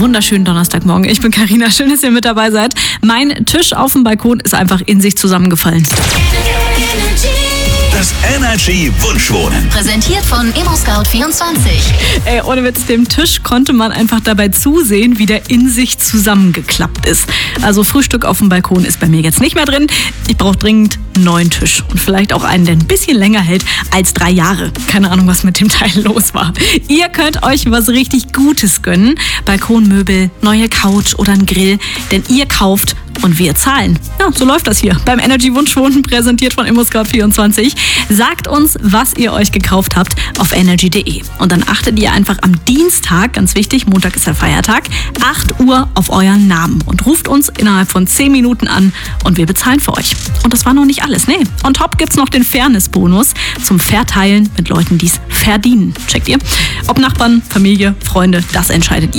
wunderschönen Donnerstagmorgen. Ich bin Carina, schön, dass ihr mit dabei seid. Mein Tisch auf dem Balkon ist einfach in sich zusammengefallen. Das Energy Wunschwohnen. Präsentiert von ImmoScout24. Ey, ohne Witz, dem Tisch konnte man einfach dabei zusehen, wie der in sich zusammengeklappt ist. Also Frühstück auf dem Balkon ist bei mir jetzt nicht mehr drin. Ich brauche dringend einen neuen Tisch. Und vielleicht auch einen, der ein bisschen länger hält als 3 Jahre. Keine Ahnung, was mit dem Teil los war. Ihr könnt euch was richtig Gutes gönnen. Balkonmöbel, neue Couch oder ein Grill. Denn ihr kauft und wir zahlen. Ja, so läuft das hier beim Energy Wunschwohnen, präsentiert von ImmoScout24. Sagt uns, was ihr euch gekauft habt auf energy.de. Und dann achtet ihr einfach am Dienstag, ganz wichtig, Montag ist der Feiertag, 8 Uhr auf euren Namen und ruft uns innerhalb von 10 Minuten an und wir bezahlen für euch. Und das war noch nicht alles, nee. On top gibt's noch den Fairness-Bonus zum Verteilen mit Leuten, die es verdienen. Checkt ihr? Ob Nachbarn, Familie, Freunde, das entscheidet ihr.